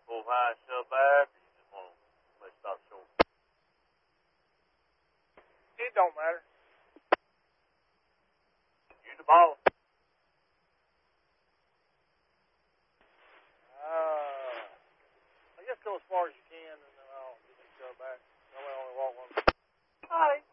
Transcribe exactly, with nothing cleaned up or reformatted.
pull high, shove back, or you just want to let it stop short? It don't matter. You the ball. Uh, I guess go as far as you can, and then I'll give it a shove back. I only walk one. All right.